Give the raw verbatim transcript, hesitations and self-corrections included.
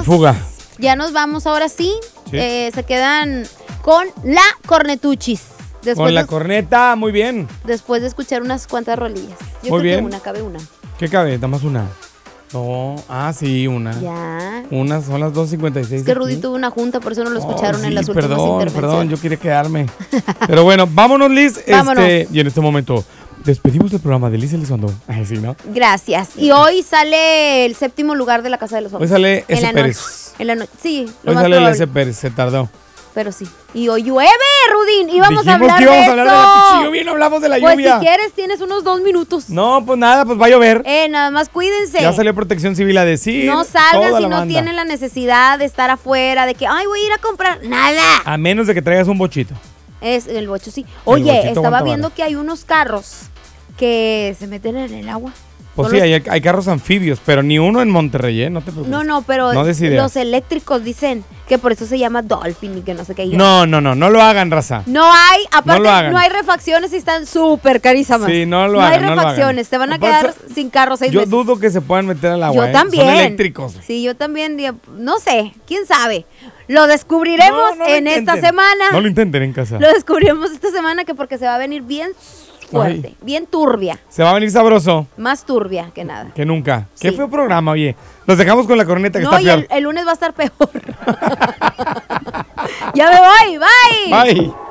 fuga. Ya nos vamos ahora sí. Sí. Eh, se quedan con la Cornetuchis. Después Con la de, corneta, muy bien. Después de escuchar unas cuantas rolillas. Yo Muy creo bien. que una, cabe una. ¿Qué cabe? Nada más una. No, ah, sí, una. Ya. Una, son las dos cincuenta y seis. Es que Rudy tuvo una junta, por eso no lo escucharon Oh, en sí, las últimas perdón, intervenciones. Perdón, yo quería quedarme. Pero bueno, vámonos, Liz. Vámonos. Este, y en este momento despedimos el programa de Liz Elizondo. Ay, sí, ¿no? Gracias. Y hoy sale el séptimo lugar de la Casa de los Hombres. Hoy sale en S. la Pérez. noche. En la noche. Sí, lo Hoy más sale el probable. S. Pérez, se tardó. Pero sí. Y hoy llueve, Rudín. Íbamos Dijimos a hablar que íbamos de a hablar eso. de la pinche lluvia y no hablamos de la Pues lluvia. si quieres, tienes unos dos minutos. No, pues nada, pues va a llover. Eh, nada más cuídense. Ya salió Protección Civil a decir. No salgan toda si la no banda. tienen la necesidad de estar afuera, de que, ay, voy a ir a comprar. Nada. A menos de que traigas un bochito. Es el bocho, sí. Oye, bochito estaba aguanta viendo vara. que hay unos carros que se meten en el agua. Pues Son sí, los- hay, hay carros anfibios, pero ni uno en Monterrey, ¿eh? No te preocupes. No, no, pero No des ideas. los eléctricos dicen que por eso se llama Dolphin y que no sé qué. No, no, no, no lo hagan, raza. No hay, aparte, No lo no, hagan. hay refacciones y están súper carísimas. Sí, no lo no hagan, hay no lo refacciones, hagan. te van a Aparte, quedar sin carro seis Yo meses. dudo que se puedan meter al agua. Yo ¿eh? también. Son eléctricos. Sí, yo también. digo, No sé, quién sabe. Lo descubriremos No, no lo en esta intenten. semana. No lo intenten en casa. Lo descubriremos esta semana que porque se va a venir bien fuerte, Ay. bien turbia. Se va a venir sabroso Más turbia que nada. que nunca. Qué Sí. feo programa, oye. Nos dejamos con la corneta que No, está y peor. el, el lunes va a estar peor. Ya me voy, bye. Bye.